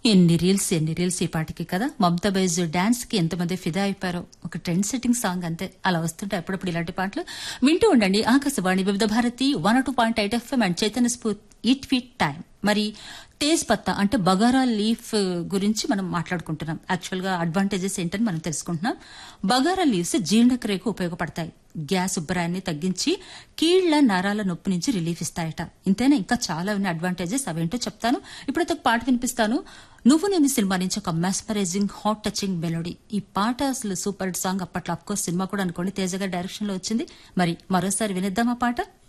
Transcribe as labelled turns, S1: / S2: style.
S1: ఎన్ని రీల్స్ ఈ పాటికి కదా. మమతా బైజ్ డాన్స్ కి ఎంతమంది ఫిదా అయిపోయారో. ఒక ట్రెండ్ సెట్టింగ్ సాంగ్ అంతే. అలా వస్తుంటాయి అప్పుడప్పుడు ఇలాంటి పాటలు. వింటూ ఉండండి ఆకాశవాణి వివిధ భారతి 102.8 FM అండ్ చైతన్య స్ఫూర్తి ఈట్ ఫిట్ టైం. మరి తేజ్ పత్తా అంటే బగారా లీఫ్ గురించి మనం మాట్లాడుకుంటున్నాం. యాక్చువల్ గా అడ్వాంటేజెస్ ఏంటని మనం తెలుసుకుంటున్నాం. బగారా లీవ్స్ జీర్ణక్రియకు ఉపయోగపడతాయి. గ్యాస్ ఉబ్బరాన్ని తగ్గించి కీళ్ల నరాల నొప్పి నుంచి రిలీఫ్ ఇస్తాయట. ఇంతేనా, ఇంకా చాలా ఉన్న అడ్వాంటేజెస్ అవేంటో చెప్తాను. ఇప్పుడైతే ఒక పాట వినిపిస్తాను. నువ్వు నేను సినిమా నుంచి ఒక మెస్మరైజింగ్ హాట్ టచింగ్ మెలోడీ. ఈ పాట అసలు సూపర్ హిట్ సాంగ్. అప్పట్లో అఫ్కోర్స్ సినిమా కూడా అనుకోండి తేజ గారి డైరెక్షన్ లో వచ్చింది. మరి మరోసారి వినిద్దాం ఆ పాట.